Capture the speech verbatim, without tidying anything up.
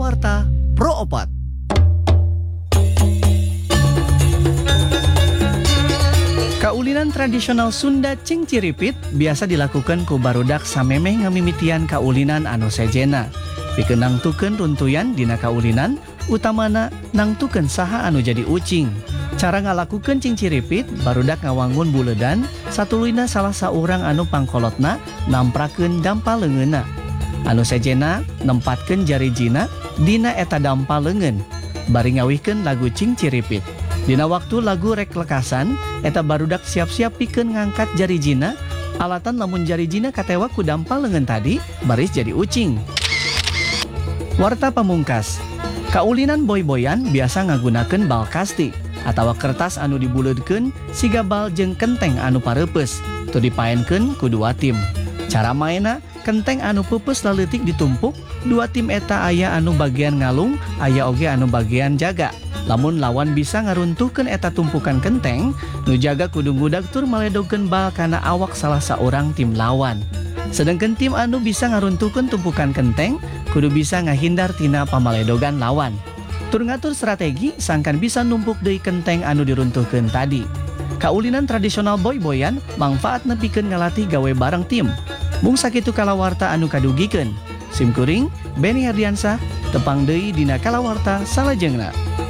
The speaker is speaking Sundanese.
Kalawarta Pro Opat. Kaulinan tradisional Sunda Cingciripit biasa dilakukan ku barudak samemeh ngamimitian kaulinan anu sejena. Pikeun nangtukeun runtuyan dina kaulinan, utamana nangtukeun saha anu jadi ucing. Cara ngalakukeun cingciripit, barudak ngawangun buledan, satuluyna salah saurang anu pangkolotna namprakeun dampal leungeunna. Anu sejena nempatkeun jarijina dina eta dampal leungeun, bari ngawihkeun lagu cingciripit. Dina waktu lagu rek lekasan, eta barudak siap-siap pikeun ngangkat jarijina, alatan lamun jarijina katewa ku dampal leungeun tadi, baris jadi ucing. Warta pamungkas. Kaulinan boy-boyan biasa ngagunakeun bal kasti atawa kertas anu dibuleudkeun siga bal jeung kenteng anu pareupeus, tu dipaenkeun ku dua tim. Cara mainna, kenteng anu peupeus leutik ditumpuk, dua tim eta aya anu bagian ngalung, aya oge anu bagian jaga. Lamun lawan bisa ngaruntuhkeun eta tumpukan kenteng, nu jaga kudu ngudag tur maledogkeun bal kana awak salah saurang tim lawan. Sedangkan tim anu bisa ngaruntuhkeun tumpukan kenteng, kudu bisa ngahindar tina pamaledogan lawan. Tur ngatur strategi sangkan bisa numpuk deui kenteng anu diruntuhkeun tadi. Kaulinan tradisional boy-boyan mangfaat nepikeun ngalatih gawe bareng tim. Mung sakitu kalawarta anu kadugikeun. Simkuring Benny Herdiansah tepang deui dina kalawarta salajengna.